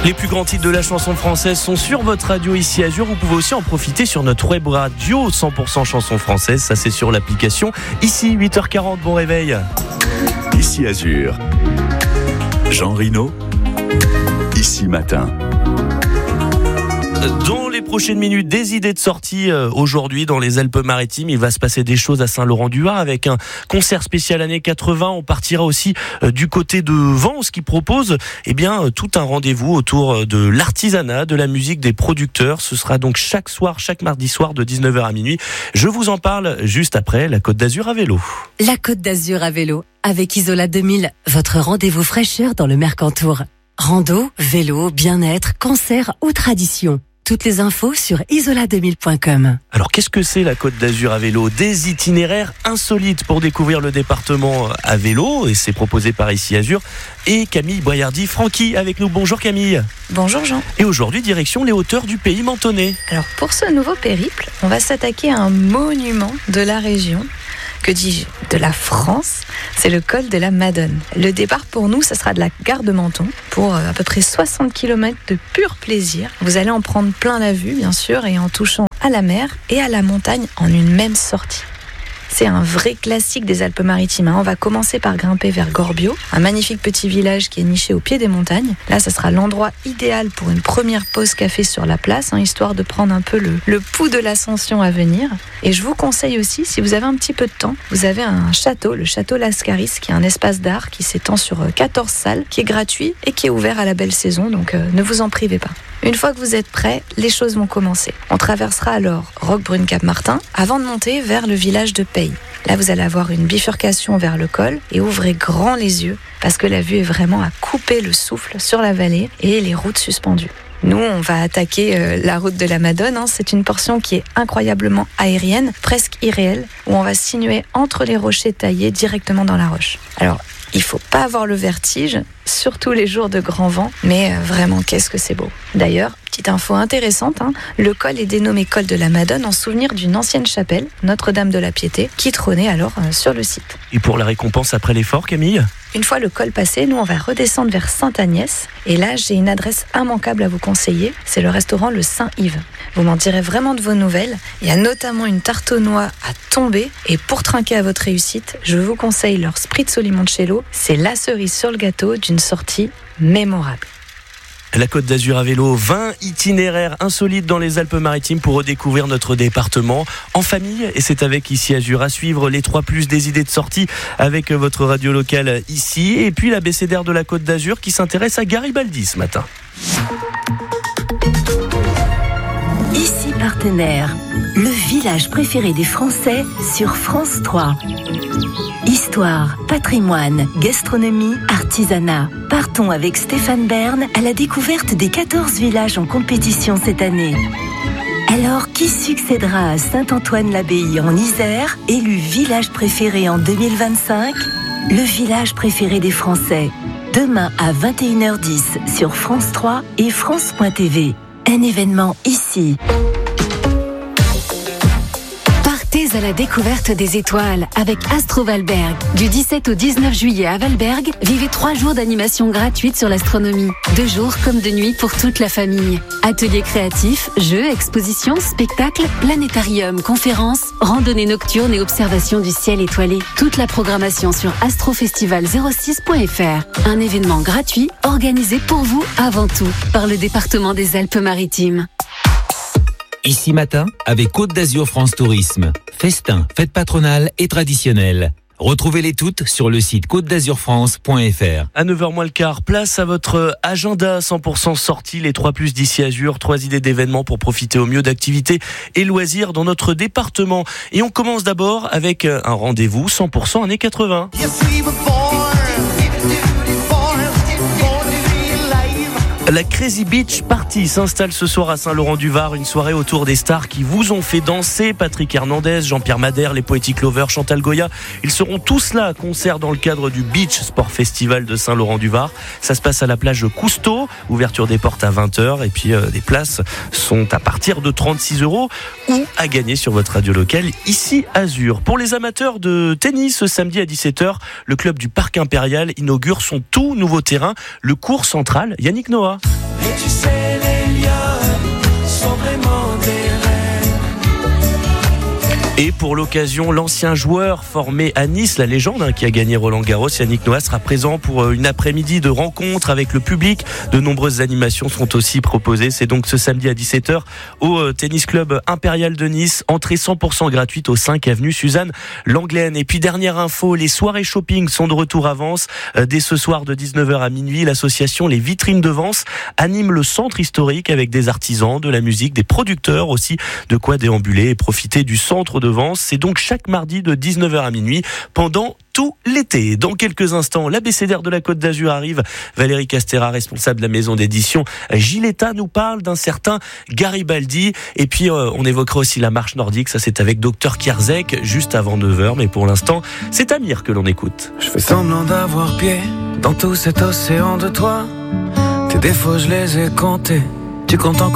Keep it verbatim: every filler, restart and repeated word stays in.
Les plus grands titres de la chanson française sont sur votre radio ici Azur. Vous pouvez aussi en profiter sur notre web radio cent pour cent chanson française. Ça, c'est sur l'application. Ici, huit heures quarante, bon réveil. Ici Azur. Jean Rino. Ici Matin. Dans les prochaines minutes, des idées de sortie euh, aujourd'hui dans les Alpes-Maritimes. Il va se passer des choses à Saint-Laurent-du-Var avec un concert spécial années quatre-vingts. On partira aussi euh, du côté de Vence qui propose eh bien, euh, tout un rendez-vous autour de l'artisanat, de la musique, des producteurs. Ce sera donc chaque soir, chaque mardi soir de dix-neuf heures à minuit. Je vous en parle juste après la Côte d'Azur à vélo. La Côte d'Azur à vélo avec Isola deux mille, votre rendez-vous fraîcheur dans le Mercantour. Rando, vélo, bien-être, cancer ou tradition. Toutes les infos sur isola deux mille point com. Alors qu'est-ce que c'est la Côte d'Azur à vélo ? Des itinéraires insolites pour découvrir le département à vélo, et c'est proposé par Ici Azur et Camille Boyardi-Franqui avec nous. Bonjour Camille. Bonjour Jean. Et aujourd'hui, direction les hauteurs du pays mentonais. Alors pour ce nouveau périple, on va s'attaquer à un monument de la région. Que dis-je ? De la France, c'est le col de la Madone. Le départ pour nous, ça sera de la gare de Menton pour à peu près soixante kilomètres de pur plaisir. Vous allez en prendre plein la vue, bien sûr, et en touchant à la mer et à la montagne en une même sortie. C'est un vrai classique des Alpes-Maritimes. On va commencer par grimper vers Gorbio, un magnifique petit village qui est niché au pied des montagnes. Là, ça sera l'endroit idéal pour une première pause café sur la place, hein, histoire de prendre un peu le, le pouls de l'ascension à venir. Et je vous conseille aussi, si vous avez un petit peu de temps, vous avez un château, le château Lascaris, qui est un espace d'art qui s'étend sur quatorze salles, qui est gratuit et qui est ouvert à la belle saison, donc euh, ne vous en privez pas. Une fois que vous êtes prêts, les choses vont commencer. On traversera alors Roquebrune-Cap-Martin avant de monter vers le village de Peille. Là, vous allez avoir une bifurcation vers le col et ouvrez grand les yeux parce que la vue est vraiment à couper le souffle sur la vallée et les routes suspendues. Nous, on va attaquer euh, la route de la Madone. Hein. C'est une portion qui est incroyablement aérienne, presque irréelle, où on va se sinuer entre les rochers taillés directement dans la roche. Alors, il faut pas avoir le vertige, surtout les jours de grand vent, mais euh, vraiment, qu'est-ce que c'est beau. D'ailleurs, petite info intéressante, hein, le col est dénommé col de la Madone en souvenir d'une ancienne chapelle, Notre-Dame de la Piété, qui trônait alors euh, sur le site. Et pour la récompense après l'effort, Camille ? Une fois le col passé, nous on va redescendre vers Sainte-Agnès. Et là, j'ai une adresse immanquable à vous conseiller. C'est le restaurant Le Saint-Yves. Vous m'en direz vraiment de vos nouvelles. Il y a notamment une tarte aux noix à tomber. Et pour trinquer à votre réussite, je vous conseille leur spritz au limoncello. C'est la cerise sur le gâteau d'une sortie mémorable. La Côte d'Azur à vélo, vingt itinéraires insolites dans les Alpes-Maritimes pour redécouvrir notre département en famille. Et c'est avec Ici Azur à suivre les trois plus des idées de sortie avec votre radio locale ici. Et puis l'abécédaire de la Côte d'Azur qui s'intéresse à Garibaldi ce matin. Ici partenaire, le village préféré des Français sur France trois. Histoire, patrimoine, gastronomie, artisanat. Partons avec Stéphane Bern à la découverte des quatorze villages en compétition cette année. Alors, qui succédera à Saint-Antoine-l'Abbaye en Isère, élu village préféré en deux mille vingt-cinq ? Le village préféré des Français. Demain à vingt et une heures dix sur France trois et France point T V. Un événement ici. Partez à la découverte des étoiles avec Astro Valberg. Du dix-sept au dix-neuf juillet à Valberg, vivez trois jours d'animation gratuite sur l'astronomie. De jour comme de nuit pour toute la famille. Ateliers créatifs, jeux, expositions, spectacles, planétarium, conférences, randonnées nocturnes et observation du ciel étoilé. Toute la programmation sur astrofestival zéro six point f r. Un événement gratuit organisé pour vous avant tout par le département des Alpes-Maritimes. Ici matin, avec Côte d'Azur France Tourisme. Festins, fêtes patronales et traditionnelles. Retrouvez-les toutes sur le site côte d'azur france point f r. À neuf heures moins le quart, place à votre agenda cent pour cent sortie, les trois plus d'Ici Azur, trois idées d'événements pour profiter au mieux d'activités et loisirs dans notre département. Et on commence d'abord avec un rendez-vous cent pour cent années quatre-vingts. La Crazy Beach Party s'installe ce soir à Saint-Laurent-du-Var, une soirée autour des stars qui vous ont fait danser. Patrick Hernandez, Jean-Pierre Madère, les Poetic Lovers, Chantal Goya. Ils seront tous là à concert dans le cadre du Beach Sport Festival de Saint-Laurent-du-Var. Ça se passe à la plage Cousteau, ouverture des portes à vingt heures et puis euh, des places sont à partir de trente-six euros ou à gagner sur votre radio locale Ici Azur. Pour les amateurs de tennis, ce samedi à dix-sept heures, le club du Parc Impérial inaugure son tout nouveau terrain, le court central Yannick Noah. tu sais, les lions sont vraiment des reines. Et pour l'occasion, l'ancien joueur formé à Nice, la légende hein, qui a gagné Roland-Garros, Yannick Noah, sera présent pour une après-midi de rencontres avec le public. De nombreuses animations seront aussi proposées. C'est donc ce samedi à dix-sept heures au Tennis Club Impérial de Nice. Entrée cent pour cent gratuite au cinq avenue Suzanne Lenglen. Et puis dernière info, les soirées shopping sont de retour à Vence. Dès ce soir de dix-neuf heures à minuit, l'association Les Vitrines de Vence anime le centre historique avec des artisans, de la musique, des producteurs aussi, de quoi déambuler et profiter du centre de Vence. C'est donc chaque mardi de dix-neuf heures à minuit pendant tout l'été. Dans quelques instants, l'abécédaire de la Côte d'Azur arrive. Valérie Castera, responsable de la maison d'édition Giletta, nous parle d'un certain Garibaldi. Et puis, euh, on évoquera aussi la marche nordique. Ça, c'est avec Docteur Kierzek, juste avant neuf heures. Mais pour l'instant, c'est Amir que l'on écoute. Je fais semblant d'avoir pied dans tout cet océan de toi. Tes défauts, je les ai comptés. Tu comptes encore